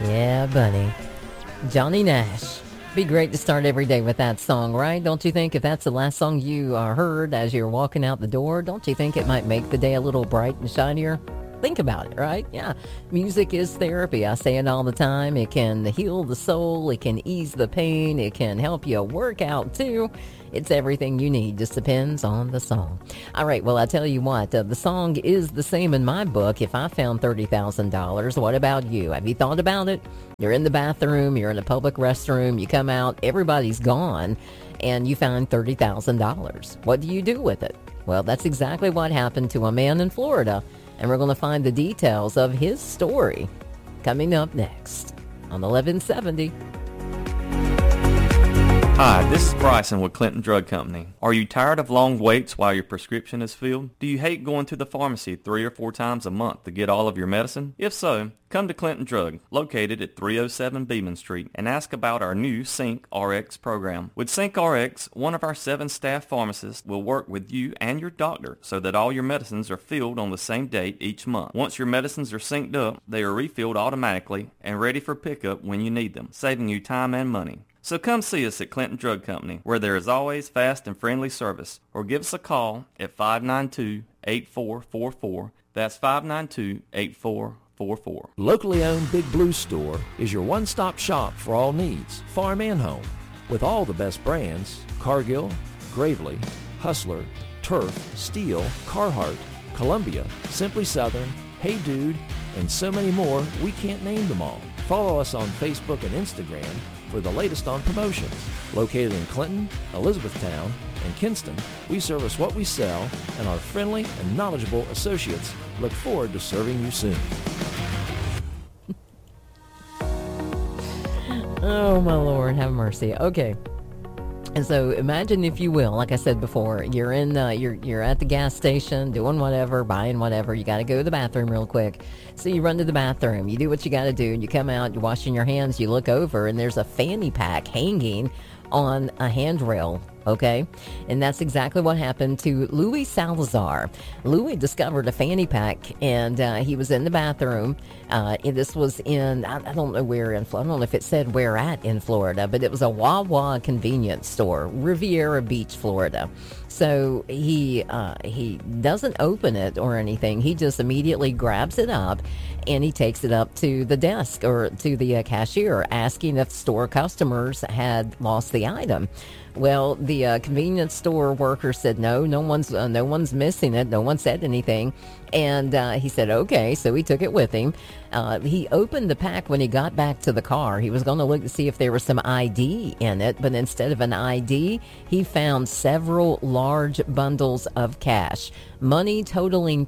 Yeah, buddy. Johnny Nash. Be great to start every day with that song, right? Don't you think if that's the last song you heard as you're walking out the door, don't you think it might make the day a little bright and shinier? Think about it, right? Yeah. Music is therapy. I say it all the time. It can heal the soul. It can ease the pain. It can help you work out too. It's everything you need. Just depends on the song. All right. Well, I tell you what, the song is the same in my book. If I found $30,000, what about you? Have you thought about it? You're in the bathroom. You're in a public restroom. You come out. Everybody's gone. And you find $30,000. What do you do with it? Well, that's exactly what happened to a man in Florida. And we're going to find the details of his story coming up next on 1170. Hi, this is Bryson with Clinton Drug Company. Are you tired of long waits while your prescription is filled? Do you hate going to the pharmacy 3 or 4 times a month to get all of your medicine? If so, come to Clinton Drug, located at 307 Beeman Street, and ask about our new Sync RX program. With Sync RX, one of our 7 staff pharmacists will work with you and your doctor so that all your medicines are filled on the same date each month. Once your medicines are synced up, they are refilled automatically and ready for pickup when you need them, saving you time and money. So come see us at Clinton Drug Company, where there is always fast and friendly service, or give us a call at 592-8444. That's 592-8444. Locally owned Big Blue Store is your one-stop shop for all needs, farm and home. With all the best brands, Cargill, Gravely, Hustler, Turf, Steel, Carhartt, Columbia, Simply Southern, Hey Dude, and so many more, we can't name them all. Follow us on Facebook and Instagram for the latest on promotions. Located in Clinton, Elizabethtown, and Kinston, we service what we sell, and our friendly and knowledgeable associates look forward to serving you soon. Oh, my Lord, have mercy. Okay. And so imagine, if you will, like I said before, you're in, you're at the gas station doing whatever, buying whatever. You got to go to the bathroom real quick. So you run to the bathroom. You do what you got to do. You come out. You're washing your hands. You look over, and there's a fanny pack hanging on a handrail. Okay, and that's exactly what happened to Louis Salazar. Louis discovered a fanny pack, and he was in the bathroom. This was in, I don't know where in Florida. I don't know if it said where at in Florida, but it was a Wawa convenience store, Riviera Beach, Florida. So he doesn't open it or anything. He just immediately grabs it up, and he takes it up to the desk or to the cashier, asking if store customers had lost the item. Well, the convenience store worker said no one's missing it. No one said anything. And he said, okay, so he took it with him. He opened the pack when he got back to the car. He was going to look to see if there was some ID in it, but instead of an ID, he found several large bundles of cash, money totaling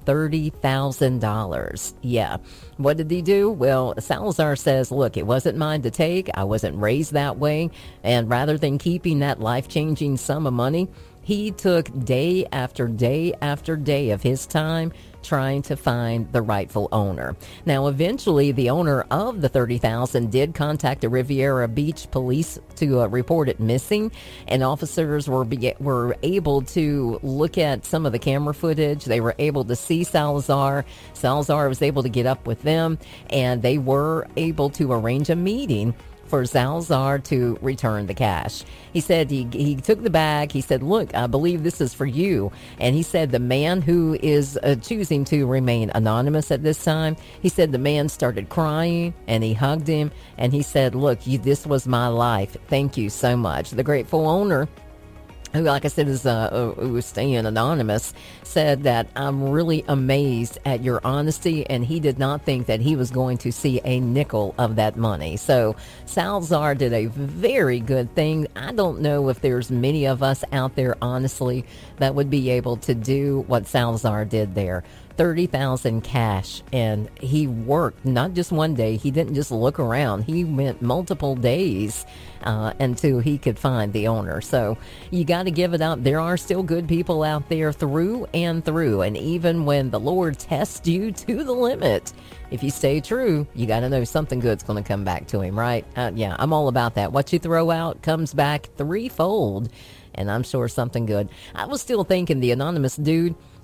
$30,000. Yeah. What did he do? Well, Salazar says, look, it wasn't mine to take. I wasn't raised that way. And rather than keeping that life-changing sum of money, he took day after day after day of his time trying to find the rightful owner. Now, eventually, the owner of the $30,000 did contact the Riviera Beach police to report it missing, and officers were able to look at some of the camera footage. They were able to see Salazar. Salazar was able to get up with them, and they were able to arrange a meeting for Salazar to return the cash. He said he took the bag. He said, look, I believe this is for you. And he said the man who is choosing to remain anonymous at this time, he said the man started crying and he hugged him and he said, look, this was my life. Thank you so much. The grateful owner, who, like I said, is who was staying anonymous, said that I'm really amazed at your honesty, and he did not think that he was going to see a nickel of that money. So Salazar did a very good thing. I don't know if there's many of us out there, honestly, that would be able to do what Salazar did there. $30,000 cash, and he worked not just one day. He didn't just look around. He went multiple days until he could find the owner. So you got to give it up. There are still good people out there through and through, and even when the Lord tests you to the limit, if you stay true, you got to know something good's going to come back to him, right? Yeah, I'm all about that. What you throw out comes back threefold, and I'm sure something good. I was still thinking the anonymous dude,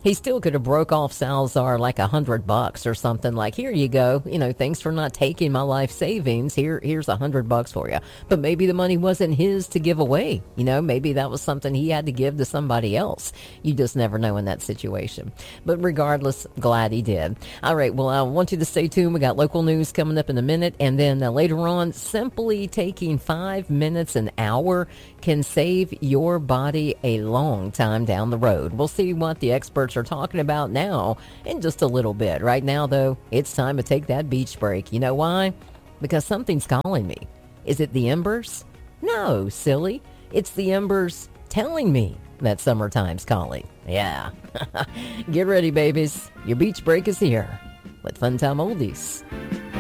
He still could have broke off Salazar like $100 or something, like, here you go. Thanks for not taking my life savings. Here's $100 for you. But maybe the money wasn't his to give away. Maybe that was something he had to give to somebody else. You just never know in that situation. But regardless, glad he did. All right, well, I want you to stay tuned. We got local news coming up in a minute. And then later on, simply taking 5 minutes an hour can save your body a long time down the road. We'll see what the experts are talking about now in just a little bit. Right now, though, it's time to take that beach break. You know why? Because something's calling me. Is it the embers? No, silly. It's the embers telling me that summertime's calling. Yeah. Get ready, babies. Your beach break is here with Fun Time Oldies.